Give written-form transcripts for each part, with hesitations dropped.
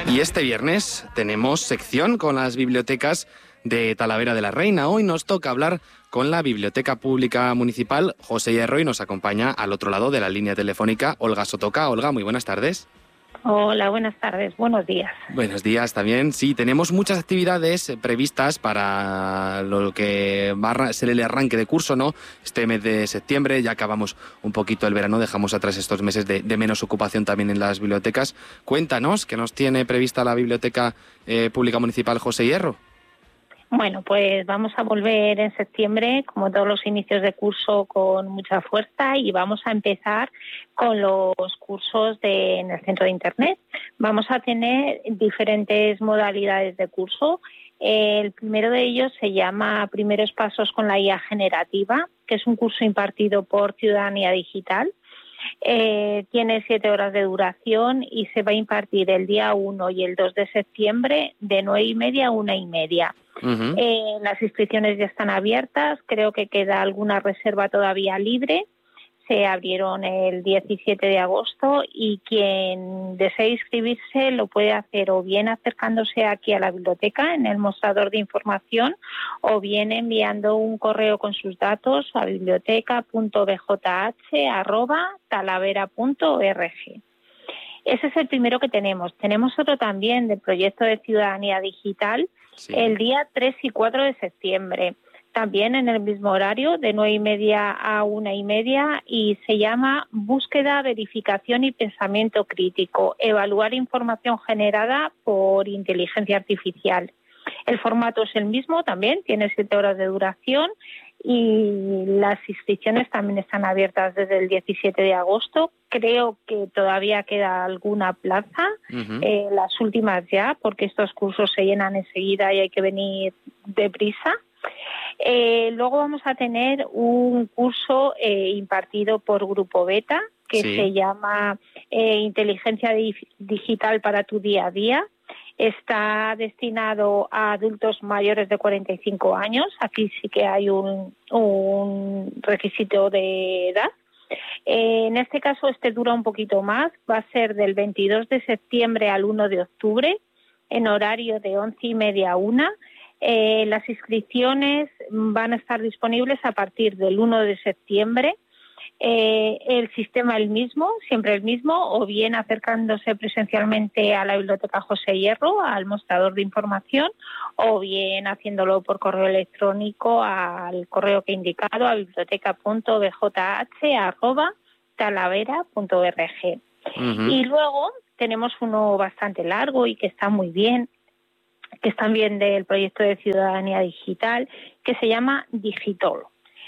Y este viernes tenemos sección con las bibliotecas de Talavera de la Reina. Hoy nos toca hablar con la Biblioteca Pública Municipal José Hierro y nos acompaña al otro lado de la línea telefónica Olga Sotoca. Olga, muy buenas tardes. Hola, buenas tardes, buenos días. Buenos días también. Sí, tenemos muchas actividades previstas para lo que va a ser el arranque de curso, ¿no? Este mes de septiembre, ya acabamos un poquito el verano, dejamos atrás estos meses de menos ocupación también en las bibliotecas. Cuéntanos, ¿qué nos tiene prevista la Biblioteca Pública Municipal José Hierro? Bueno, pues vamos a volver en septiembre, como todos los inicios de curso, con mucha fuerza y vamos a empezar con los cursos en el centro de Internet. Vamos a tener diferentes modalidades de curso. El primero de ellos se llama Primeros Pasos con la IA Generativa, que es un curso impartido por Ciudadanía Digital. Tiene 7 horas de duración y se va a impartir el día 1 y el 2 de septiembre de 9:30 a 1:30. Uh-huh. Las inscripciones ya están abiertas, creo que queda alguna reserva todavía libre. Se abrieron el 17 de agosto y quien desee inscribirse lo puede hacer o bien acercándose aquí a la biblioteca en el mostrador de información o bien enviando un correo con sus datos a biblioteca.bjh@talavera.org. Ese es el primero que tenemos. Tenemos otro también del proyecto de Ciudadanía Digital, sí, el día 3 y 4 de septiembre. También en el mismo horario, de 9:30 a 1:30, y se llama Búsqueda, Verificación y Pensamiento Crítico, evaluar información generada por inteligencia artificial. El formato es el mismo también, tiene 7 horas de duración y las inscripciones también están abiertas desde el 17 de agosto. Creo que todavía queda alguna plaza, uh-huh, las últimas ya, porque estos cursos se llenan enseguida y hay que venir deprisa. Luego vamos a tener un curso impartido por Grupo Beta que sí, se llama Inteligencia Digital para tu día a día. Está destinado a adultos mayores de 45 años. Aquí sí que hay un requisito de edad. En este caso dura un poquito más. Va a ser del 22 de septiembre al 1 de octubre en horario de 11:30 a 1. Las inscripciones van a estar disponibles a partir del 1 de septiembre. El sistema siempre el mismo, o bien acercándose presencialmente a la Biblioteca José Hierro, al mostrador de información, o bien haciéndolo por correo electrónico al correo que he indicado, a bibliotecabjh@talavera.org. Uh-huh. Y luego tenemos uno bastante largo y que está muy bien, que es también del proyecto de Ciudadanía Digital, que se llama Digitol.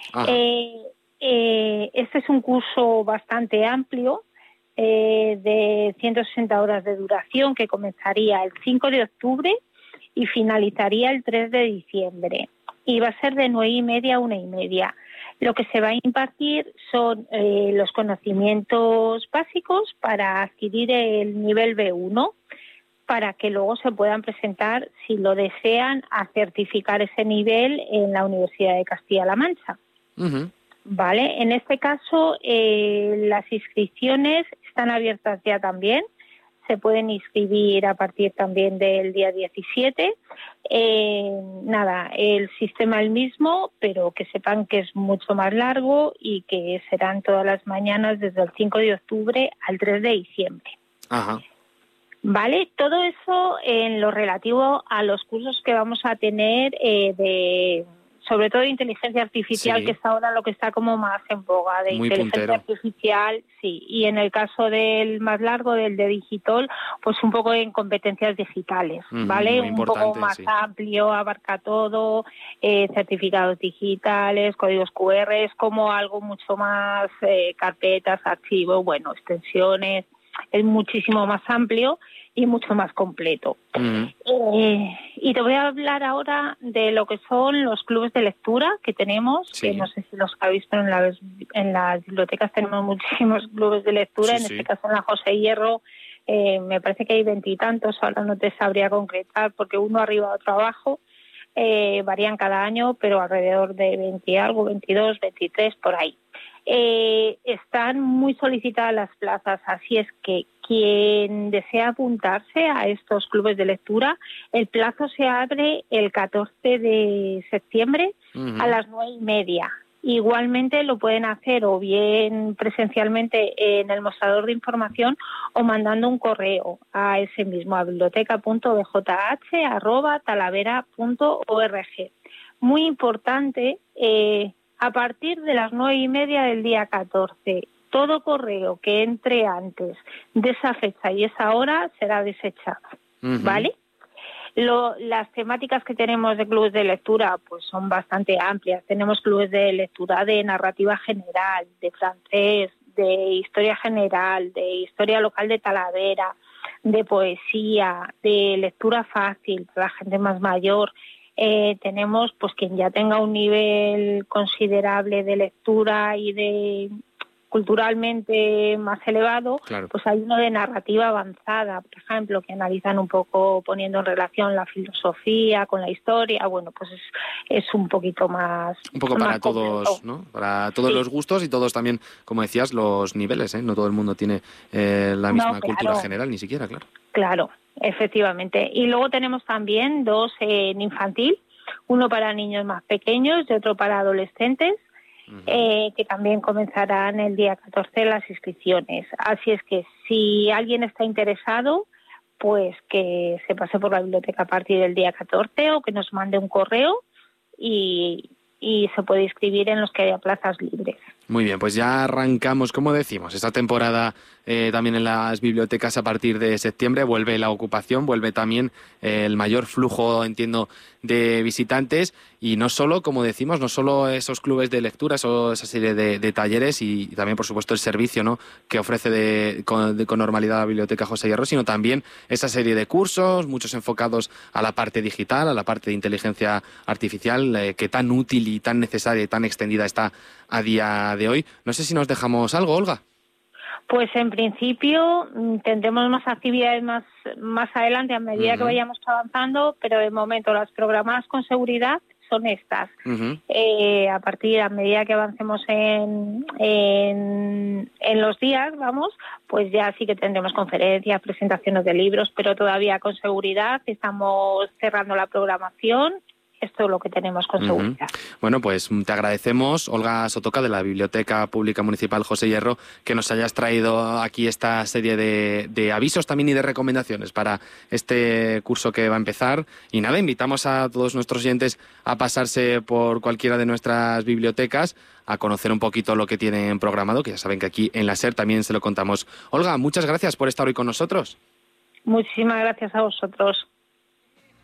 Este es un curso bastante amplio, de 160 horas de duración, que comenzaría el 5 de octubre y finalizaría el 3 de diciembre. Y va a ser de 9:30 a 1:30. Lo que se va a impartir son los conocimientos básicos para adquirir el nivel B1, para que luego se puedan presentar, si lo desean, a certificar ese nivel en la Universidad de Castilla-La Mancha. Uh-huh. Vale, en este caso las inscripciones están abiertas ya también. Se pueden inscribir a partir también del día 17. El sistema el mismo, pero que sepan que es mucho más largo y que serán todas las mañanas desde el 5 de octubre al 3 de diciembre. Ajá. Vale, todo eso en lo relativo a los cursos que vamos a tener sobre todo de inteligencia artificial, sí, que es ahora lo que está como más en boga, de muy inteligencia artificial, sí, y en el caso del más largo, del de Digitol, pues un poco en competencias digitales, ¿vale? Un poco más amplio, abarca todo, certificados digitales, códigos QR, es como algo mucho más, carpetas, archivos, extensiones, es muchísimo más amplio y mucho más completo. Uh-huh. Y te voy a hablar ahora de lo que son los clubes de lectura que tenemos, sí, que no sé si los habéis, pero en las bibliotecas tenemos muchísimos clubes de lectura, sí, en este caso en la José Hierro me parece que hay 20 y tantos, ahora no te sabría concretar porque uno arriba otro abajo, varían cada año, pero alrededor de 20 y algo, 22, 23, por ahí. Están muy solicitadas las plazas, así es que quien desea apuntarse a estos clubes de lectura, el plazo se abre el 14 de septiembre a las 9:30. Igualmente lo pueden hacer o bien presencialmente en el mostrador de información o mandando un correo a ese mismo, a biblioteca.bjh@talavera.org. Muy importante, a partir de las 9:30 del día 14, todo correo que entre antes de esa fecha y esa hora será desechado, ¿vale? Las temáticas que tenemos de clubes de lectura pues son bastante amplias. Tenemos clubes de lectura de narrativa general, de francés, de historia general, de historia local de Talavera, de poesía, de lectura fácil para la gente más mayor. Tenemos pues quien ya tenga un nivel considerable de lectura y de culturalmente más elevado, claro. Pues hay uno de narrativa avanzada, por ejemplo, que analizan un poco poniendo en relación la filosofía con la historia. Bueno, pues es un poquito más... Un poco para todos, ¿no? Para todos los gustos y todos también, como decías, los niveles, ¿eh? No todo el mundo tiene la misma cultura general, ni siquiera, claro. Claro, efectivamente. Y luego tenemos también 2 en infantil, uno para niños más pequeños y otro para adolescentes, que también comenzarán el día 14 las inscripciones. Así es que si alguien está interesado, pues que se pase por la biblioteca a partir del día 14 o que nos mande un correo y se puede inscribir en los que haya plazas libres. Muy bien, pues ya arrancamos, como decimos, esta temporada también en las bibliotecas a partir de septiembre. Vuelve la ocupación, vuelve también el mayor flujo, entiendo, de visitantes. Y no solo, como decimos, no solo esos clubes de lectura, esa serie de talleres y también, por supuesto, el servicio, ¿no?, que ofrece con normalidad la Biblioteca José Hierro, sino también esa serie de cursos, muchos enfocados a la parte digital, a la parte de inteligencia artificial, que tan útil y tan necesaria y tan extendida está a día de hoy. No sé si nos dejamos algo, Olga. Pues en principio tendremos más actividades más adelante a medida que vayamos avanzando, pero de momento las programadas con seguridad son estas. A medida que avancemos en los días, pues ya sí que tendremos conferencias, presentaciones de libros, pero todavía con seguridad estamos cerrando la programación. Esto es lo que tenemos con seguridad. Bueno, pues te agradecemos, Olga Sotoca, de la Biblioteca Pública Municipal José Hierro, que nos hayas traído aquí esta serie de avisos también y de recomendaciones para este curso que va a empezar. Y nada, invitamos a todos nuestros oyentes a pasarse por cualquiera de nuestras bibliotecas, a conocer un poquito lo que tienen programado, que ya saben que aquí en la SER también se lo contamos. Olga, muchas gracias por estar hoy con nosotros. Muchísimas gracias a vosotros.